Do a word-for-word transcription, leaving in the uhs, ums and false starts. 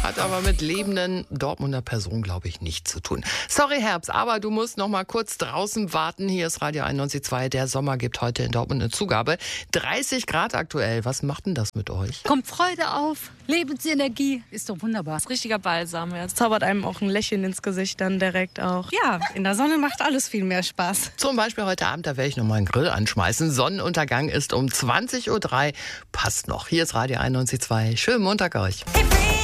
Hat aber mit lebenden Dortmunder Personen, glaube ich, nichts zu tun. Sorry, Herbst, aber du musst noch mal kurz draußen warten. Hier ist Radio einundneunzig Komma zwei. Der Sommer gibt heute in Dortmund eine Zugabe. dreißig Grad aktuell. Was macht denn das mit euch? Kommt Freude auf, Lebensenergie. Ist doch wunderbar. Das ist richtiger Balsam. Ja. Es zaubert einem auch ein Lächeln ins Gesicht dann direkt auch. Ja, in der Sonne macht alles viel mehr Spaß. Zum Beispiel heute Abend, da werde ich noch mal einen Grill anschmeißen. Sonnenuntergang ist um zwanzig Uhr drei. Passt noch. Hier ist Radio einundneunzig Komma zwei. Schönen Montag euch.